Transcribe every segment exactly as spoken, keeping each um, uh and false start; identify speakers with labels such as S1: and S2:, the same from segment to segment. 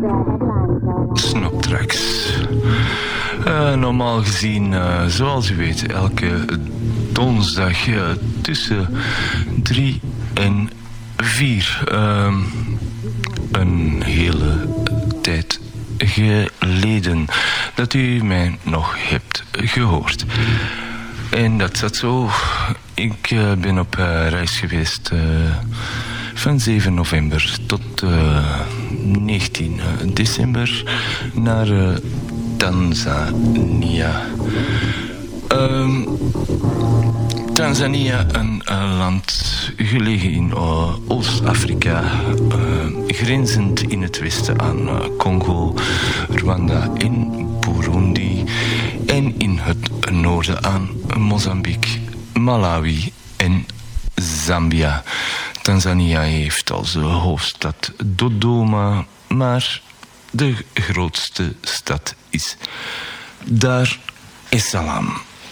S1: Snoptracks. Uh, normaal gezien, uh, zoals u weet, elke donderdag uh, tussen drie en vier. Uh, een hele tijd geleden dat u mij nog hebt gehoord. En dat zat zo. Ik uh, ben op uh, reis geweest uh, van zeven november tot uh, negentien december naar uh, Tanzania. Um, Tanzania, een uh, land gelegen in uh, Oost-Afrika, uh, grenzend in het westen aan uh, Congo, Rwanda en Burundi, en in het noorden aan Mozambique, Malawi en Zambia. Tanzania heeft als hoofdstad Dodoma, maar de grootste stad is Dar es Salaam.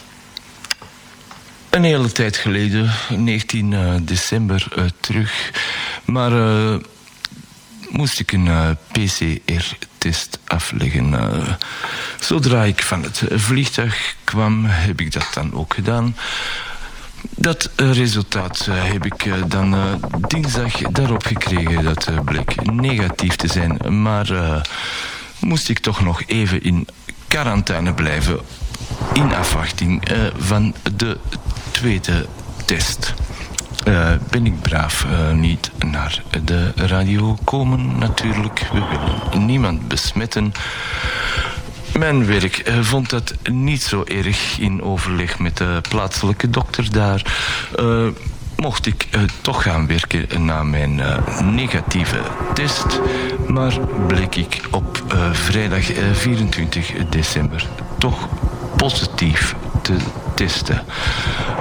S1: Een hele tijd geleden, negentien december uh, terug, maar uh, moest ik een uh, P C R-test afleggen. Uh, zodra ik van het vliegtuig kwam, heb ik dat dan ook gedaan. Dat uh, resultaat uh, heb ik uh, dan uh, dinsdag daarop gekregen. Dat uh, bleek negatief te zijn, maar uh, moest ik toch nog even in quarantaine blijven in afwachting uh, van de tweede test. Uh, ben ik braaf uh, niet naar de radio komen natuurlijk. We willen niemand besmetten. Mijn werk uh, vond dat niet zo erg in overleg met de plaatselijke dokter daar. Uh, mocht ik uh, toch gaan werken na mijn uh, negatieve test. Maar bleek ik op uh, vrijdag uh, vierentwintig december toch positief te testen.